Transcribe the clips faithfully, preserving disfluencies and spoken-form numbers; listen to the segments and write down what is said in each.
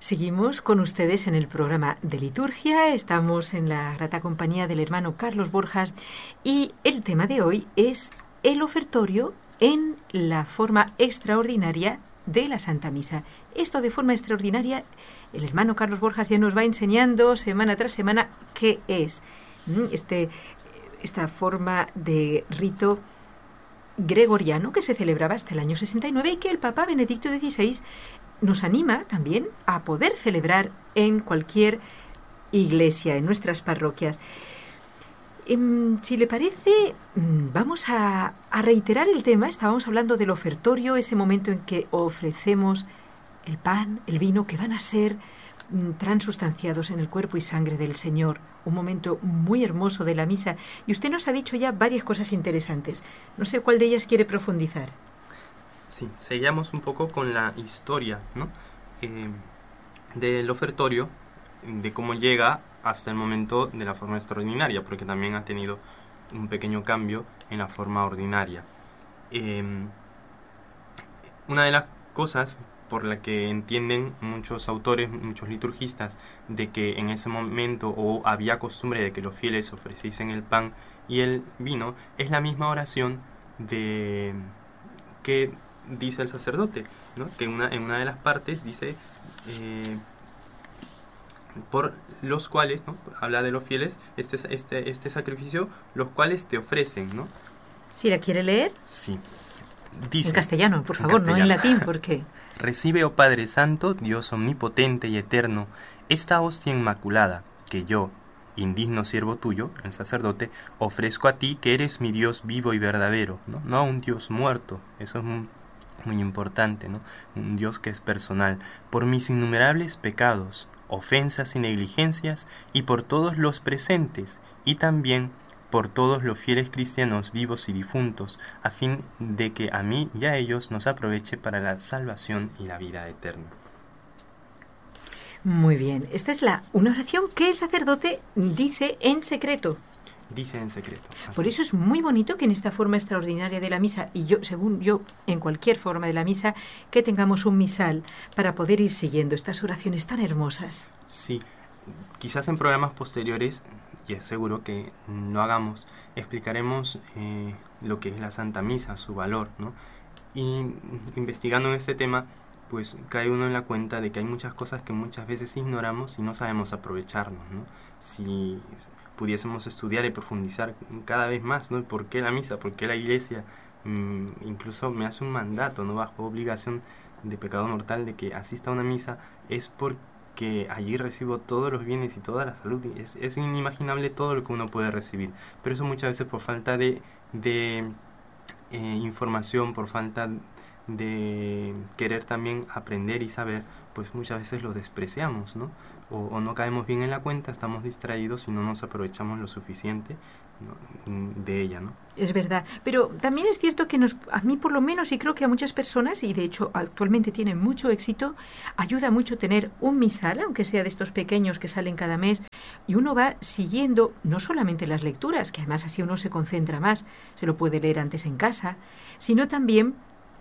Seguimos con ustedes en el programa de liturgia. Estamos en la grata compañía del hermano Carlos Borjas y el tema de hoy es el ofertorio en la forma extraordinaria de la Santa Misa. Esto de forma extraordinaria, el hermano Carlos Borjas ya nos va enseñando semana tras semana qué es este, esta forma de rito gregoriano que se celebraba hasta el año sesenta y nueve y que el Papa Benedicto dieciséis nos anima también a poder celebrar en cualquier iglesia, en nuestras parroquias. Si le parece, vamos a, a reiterar el tema. Estábamos hablando del ofertorio, ese momento en que ofrecemos el pan, el vino, que van a ser transustanciados en el cuerpo y sangre del Señor. Un momento muy hermoso de la misa. Y usted nos ha dicho ya varias cosas interesantes. No sé cuál de ellas quiere profundizar. Sí, seguimos un poco con la historia, ¿no? eh, del ofertorio, de cómo llega hasta el momento de la forma extraordinaria, porque también ha tenido un pequeño cambio en la forma ordinaria. Eh, una de las cosas por la que entienden muchos autores, muchos liturgistas, de que en ese momento o había costumbre de que los fieles ofreciesen el pan y el vino, es la misma oración de que dice el sacerdote, ¿no? Que una, en una de las partes dice eh, por los cuales, ¿no? Habla de los fieles, este, este, este sacrificio, los cuales te ofrecen, ¿no? ¿Si la quiere leer? Sí. Dice, en castellano, por en favor, castellano. No en latín, porque... Recibe, oh Padre Santo, Dios omnipotente y eterno, esta hostia inmaculada, que yo, indigno siervo tuyo, el sacerdote, ofrezco a ti, que eres mi Dios vivo y verdadero, no, no a un Dios muerto. Eso es muy, muy importante, ¿no? Un Dios que es personal, por mis innumerables pecados, ofensas y negligencias, y por todos los presentes, y también por todos los fieles cristianos vivos y difuntos, a fin de que a mí y a ellos nos aproveche para la salvación y la vida eterna. Muy bien, esta es la una oración que el sacerdote dice en secreto. Dice en secreto. Así. Por eso es muy bonito que en esta forma extraordinaria de la misa, y yo, según yo, en cualquier forma de la misa, que tengamos un misal para poder ir siguiendo estas oraciones tan hermosas. Sí, quizás en programas posteriores, y es seguro que lo hagamos, explicaremos eh, lo que es la Santa Misa, su valor, ¿no? Y investigando en este tema, pues cae uno en la cuenta de que hay muchas cosas que muchas veces ignoramos y no sabemos aprovecharnos, ¿no? Si pudiésemos estudiar y profundizar cada vez más, ¿no? ¿Por qué la misa? ¿Por qué la iglesia? Mm, incluso me hace un mandato, ¿no? Bajo obligación de pecado mortal de que asista a una misa, es porque que allí recibo todos los bienes y toda la salud. Es, es inimaginable todo lo que uno puede recibir, pero eso muchas veces por falta de, de eh, información, por falta de querer también aprender y saber, pues muchas veces lo despreciamos, ¿no? O, o no caemos bien en la cuenta, estamos distraídos y no nos aprovechamos lo suficiente, ¿no? de ella, ¿no? Es verdad, pero también es cierto que nos, a mí por lo menos, y creo que a muchas personas, y de hecho actualmente tienen mucho éxito, ayuda mucho tener un misal, aunque sea de estos pequeños que salen cada mes, y uno va siguiendo no solamente las lecturas, que además así uno se concentra más, se lo puede leer antes en casa, sino también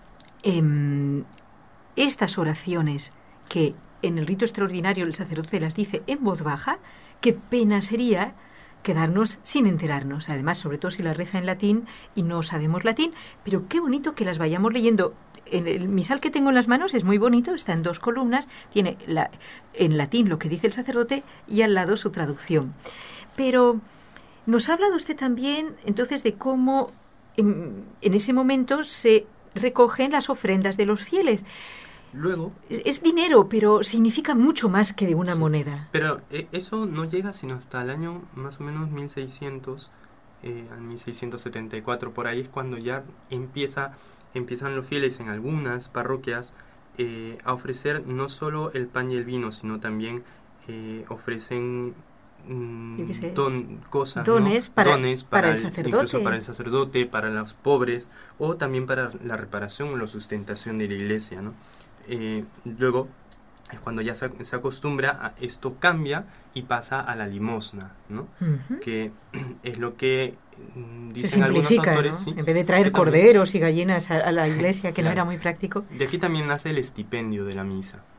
eh, estas oraciones que en el rito extraordinario el sacerdote las dice en voz baja. Qué pena sería quedarnos sin enterarnos, además, sobre todo si las reza en latín y no sabemos latín, pero qué bonito que las vayamos leyendo. En el misal que tengo en las manos es muy bonito, está en dos columnas, tiene la, en latín lo que dice el sacerdote y al lado su traducción. Pero nos ha hablado usted también entonces de cómo en, en ese momento se recogen las ofrendas de los fieles. Luego, es, es dinero, pero significa mucho más que de una sí, moneda. Pero eh, eso no llega sino hasta el año más o menos mil seiscientos, eh, al mil seiscientos setenta y cuatro, por ahí es cuando ya empieza, empiezan los fieles en algunas parroquias eh, a ofrecer no solo el pan y el vino, sino también eh, ofrecen mm, sé, don, cosas, dones, ¿no? para, dones para, para el el, sacerdote. incluso para el sacerdote, para los pobres, o también para la reparación o la sustentación de la iglesia, ¿no? Eh, luego es cuando ya se, se acostumbra a esto, cambia y pasa a la limosna, ¿no? Uh-huh. Que es lo que mm, dicen algunos autores, ¿no? ¿sí? En vez de traer corderos y gallinas a, a la iglesia, que claro, no era muy práctico. De aquí también nace el estipendio de la misa,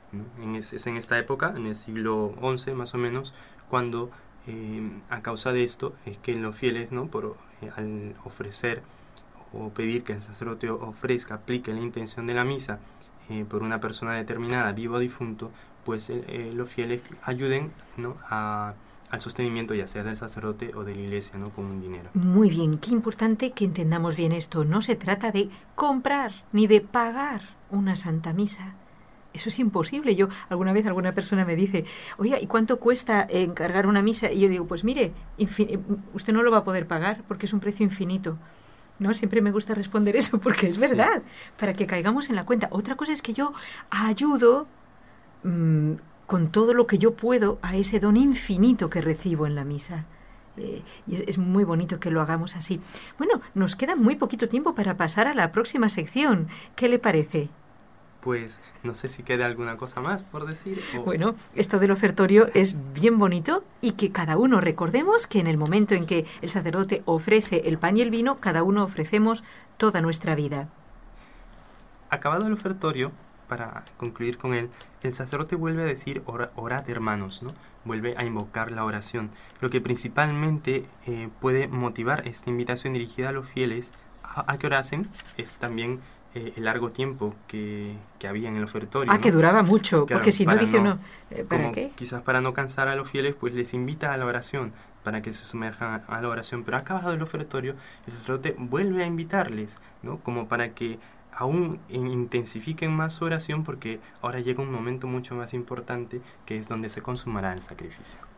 ¿no? En es, es en esta época, en el siglo once más o menos, cuando eh, a causa de esto es que los fieles, ¿no? Por, eh, al ofrecer o pedir que el sacerdote ofrezca, aplique la intención de la misa eh, por una persona determinada, vivo o difunto, pues eh, los fieles ayuden, ¿no? a, al sostenimiento ya sea del sacerdote o de la iglesia, ¿no? Con un dinero. Muy bien, qué importante que entendamos bien esto. No se trata de comprar ni de pagar una Santa Misa. Eso es imposible. Yo alguna vez alguna persona me dice, oye, ¿y cuánto cuesta encargar una misa? Y yo digo, pues mire, usted no lo va a poder pagar porque es un precio infinito. No, siempre me gusta responder eso porque es verdad, sí, para que caigamos en la cuenta. Otra cosa es que yo ayudo mmm, con todo lo que yo puedo a ese don infinito que recibo en la misa. Eh, y es, es muy bonito que lo hagamos así. Bueno, nos queda muy poquito tiempo para pasar a la próxima sección. ¿Qué le parece? Pues no sé si queda alguna cosa más por decir. O... Bueno, esto del ofertorio es bien bonito y que cada uno recordemos que en el momento en que el sacerdote ofrece el pan y el vino, cada uno ofrecemos toda nuestra vida. Acabado el ofertorio, para concluir con él, el sacerdote vuelve a decir ora, orad hermanos, ¿no? Vuelve a invocar la oración. Lo que principalmente eh, puede motivar esta invitación dirigida a los fieles a, a que orasen es también Eh, el largo tiempo que, que había en el ofertorio. Ah, ¿no? que duraba mucho, claro, porque si no dice no, uno, eh, ¿para como qué? Quizás para no cansar a los fieles, pues les invita a la oración, para que se sumerjan a la oración. Pero acabado el ofertorio, el sacerdote vuelve a invitarles, ¿no? Como para que aún intensifiquen más su oración, porque ahora llega un momento mucho más importante, que es donde se consumará el sacrificio.